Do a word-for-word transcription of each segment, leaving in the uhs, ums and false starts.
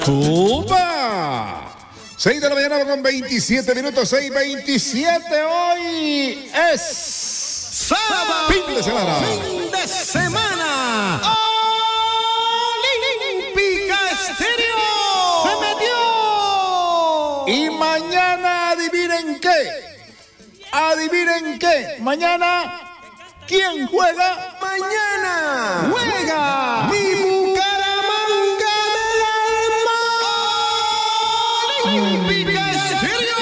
¡Upa! seis de la mañana con veintisiete minutos, seis veintisiete. Hoy es sábado, fin de semana. Fin de semana. Olímpica Estéreo se metió. Y mañana, adivinen qué. Adivinen qué. Mañana, ¿quién juega? Mañana Juega mi Bucaramanga del Alma. Olímpica Estéreo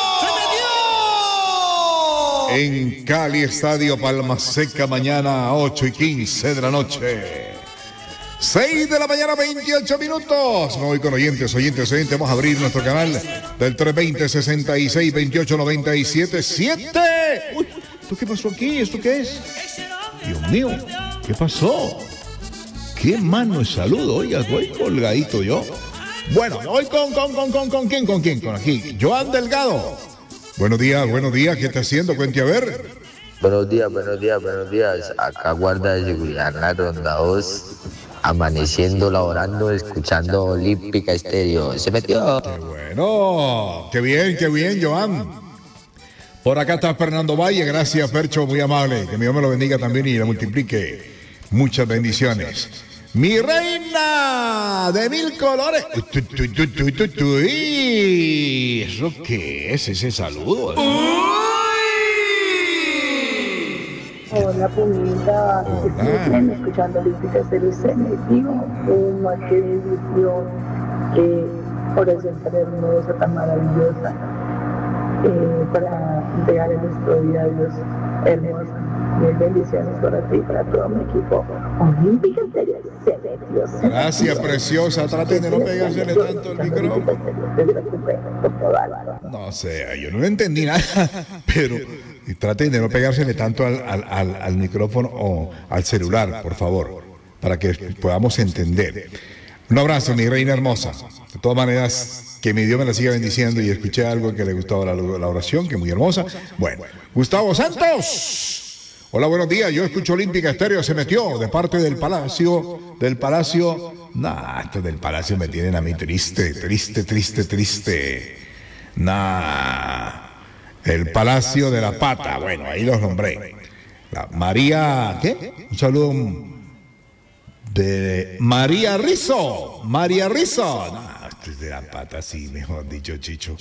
se metió. En Cali, Estadio Palma Seca, mañana a ocho y quince de la noche. seis de la mañana, veintiocho minutos. Me voy con oyentes, oyentes, oyentes. Vamos a abrir nuestro canal del tres veinte, sesenta y seis, veintiocho, noventa y siete, siete. Uy, ¿esto qué pasó aquí? ¿Esto qué es? Dios mío, ¿qué pasó? ¿Qué mano de saludo? Oiga, voy colgadito yo. Bueno, hoy con, con, con, con, con quién, con quién, con aquí. Joan Delgado. Buenos días, buenos días. ¿Qué está haciendo? Cuente a ver. Buenos días, buenos días, buenos días. Acá guarda de seguridad en la ronda dos, amaneciendo, laborando, escuchando Olímpica Estéreo. Se metió. Qué bueno, qué bien, qué bien, Joan. Por acá está Fernando Valle. Gracias, Percho, muy amable. Que mi Dios me lo bendiga también y le multiplique. Muchas bendiciones. Mi reina de mil colores. Uy, tu, tu, tu, tu, tu, tu. Uy, ¿eso qué es ese saludo? Hola, Pumita. Hola. Escuchando Olímpica Estéreo se metió. Uma, qué bendición. Que por eso ser hermosa, tan maravillosa. Eh, para entregar en nuestro día a Dios hermosa. Mil bendiciones para ti y para todo mi equipo. Olímpica Estéreo se metió. se Gracias, metió. preciosa. Traten de no pegársele tanto el micrófono. Desde la cumbre, por todo Álvaro. No sé, yo no entendí nada, pero traten de no pegársele tanto al, al, al, al micrófono o al celular, por favor, para que podamos entender. Un abrazo, mi reina hermosa. De todas maneras, que mi Dios me la siga bendiciendo y escuché algo que le gustaba la, la oración, que es muy hermosa. Bueno, Gustavo Santos. Hola, buenos días. Yo escucho Olímpica Estéreo, se metió de parte del Palacio, del Palacio. Nah, estos del Palacio me tienen a mí triste, triste, triste, triste. Nah, el Palacio de la Pata. Bueno, ahí los nombré. La María, ¿qué? Un saludo de María Rizzo. María Rizzo. Nah, esto es de la Pata, sí, mejor dicho, Chicho.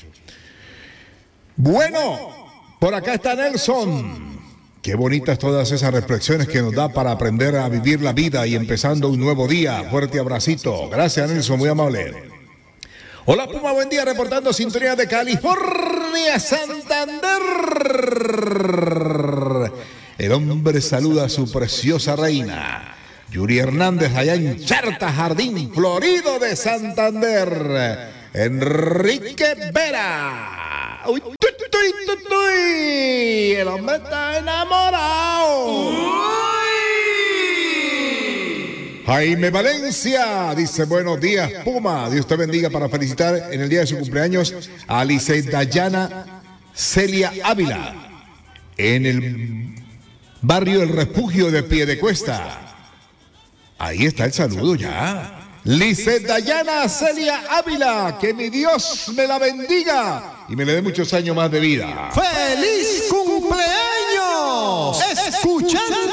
Bueno, por acá está Nelson. Qué bonitas todas esas reflexiones que nos da para aprender a vivir la vida y empezando un nuevo día. Fuerte abracito. Gracias, Nelson, muy amable. Hola, Puma, buen día, reportando sintonía de California, Santander. El hombre saluda a su preciosa reina, Yuri Hernández, allá en Charta, Jardín Florido de Santander. Enrique Vera. Uy, tuy, tuy, tuy, tuy. El hombre está enamorado. Jaime Valencia dice buenos días, Puma. Dios te bendiga, para felicitar en el día de su cumpleaños a Lice Dayana Celia Ávila en el barrio El Refugio de Piedecuesta. Ahí está el saludo ya. Lice Dayana Celia Ávila, que mi Dios me la bendiga y me le dé muchos años más de vida. ¡Feliz cumpleaños! Escuchando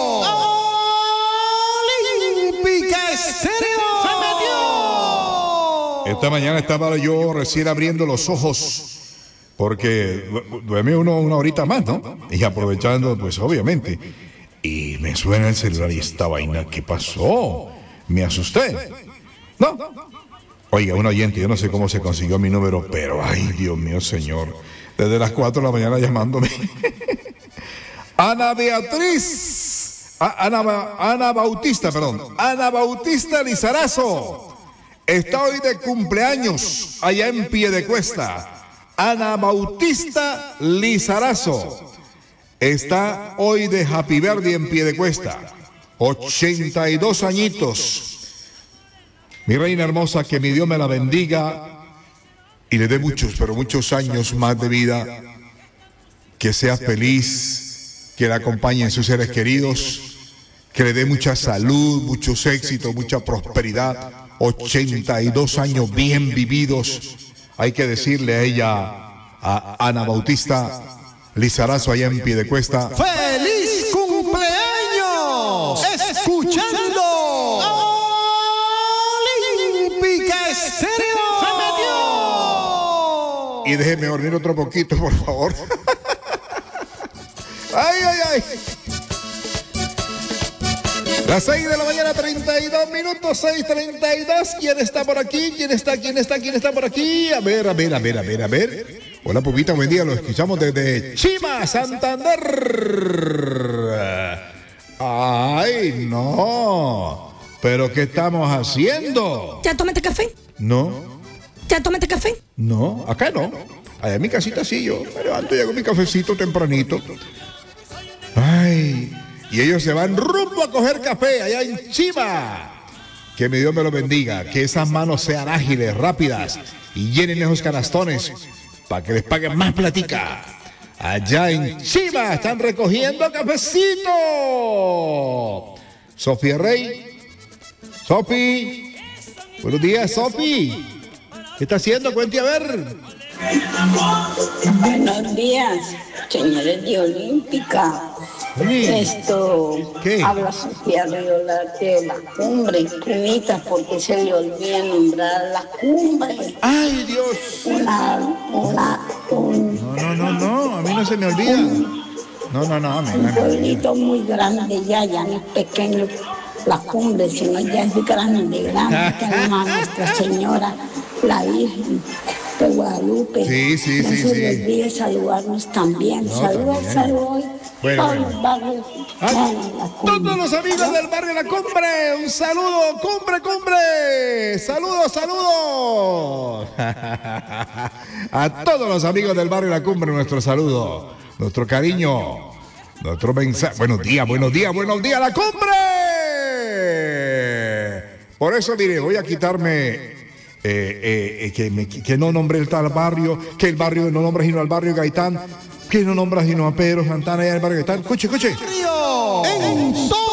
Olímpica Estéreo se metió. Esta mañana estaba yo recién abriendo los ojos porque du- duerme uno una horita más, ¿no? Y aprovechando, pues obviamente. Y me suena el celular y esta vaina, ¿qué pasó? Me asusté. No. Oiga, un oyente, yo no sé cómo se consiguió mi número, pero ay, Dios mío, señor. Desde las cuatro de la mañana llamándome. Ana Beatriz. A- Ana, Ba- Ana Bautista, perdón. Ana Bautista Lizarazo. Está hoy de cumpleaños allá en Piedecuesta. Ana Bautista Lizarazo. Está hoy de Happy Birthday en Piedecuesta. ochenta y dos añitos. Mi reina hermosa, que mi Dios me la bendiga y le dé muchos, pero muchos años más de vida. Que sea feliz, que la acompañen sus seres queridos, que le dé mucha salud, muchos éxitos, mucha prosperidad, ochenta y dos años bien vividos. Hay que decirle a ella, a Ana Bautista Lizarazo, allá en Piedecuesta. ¡Feliz cumpleaños! Escuchando Olímpica Estéreo. ¡Se metió! Y déjeme dormir otro poquito, por favor. ¡Ay, ay, ay! Las seis de la mañana, treinta y dos minutos, seis treinta y dos. ¿Quién está por aquí? ¿Quién está? ¿Quién está? ¿Quién está por aquí? A ver, a ver, a ver, a ver, a ver. Hola, Pupita, buen día. Lo escuchamos desde Chima, Santander. ¡Ay, no! ¿Pero qué estamos haciendo? ¿Ya tomaste café? No. ¿Ya tomaste café? No, acá no. Allá en mi casita sí, yo me levanto y hago mi cafecito tempranito. Ay, y ellos se van rumbo a coger café allá en Chima. Que mi Dios me lo bendiga, que esas manos sean ágiles, rápidas y llenen esos canastones para que les paguen más platica. Allá en Chima están recogiendo cafecito. Sofía Rey. Sofi. Buenos días, Sofi. ¿Qué está haciendo? Cuente a ver. Buenos días, señores de Olímpica. Sí. Esto ¿Qué? habla Sofía Riola de la cumbre, primita, porque se le olvida nombrar la cumbre. ¡Ay, Dios! Una, una, un, No, no, no, no, a mí no se me olvida. No, no, no, a mí no un me olvida. pueblito muy grande ya, ya no es pequeño la cumbre, sino ya es grande, grande. Tenemos a Nuestra Señora, la Virgen de Guadalupe. Sí, sí, no sí, se sí. le olvide saludarnos también. No, saludos, también. saludos. Bueno, Todos bueno. los barrios Ah, tienen la cumbre. todos los amigos del barrio La Cumbre, un saludo, cumbre, cumbre, saludos, saludos. A todos los amigos del barrio La Cumbre, nuestro saludo, nuestro cariño, nuestro mensaje. Buenos días, buenos días, buenos días, La Cumbre. Por eso, mire, voy a quitarme... Eh, eh, que, me, que no nombre el tal barrio, que el barrio no nombra sino al barrio Gaitán, que no nombra sino a Pedro Santana allá en el barrio Gaitán. Escuche, escuche. En todo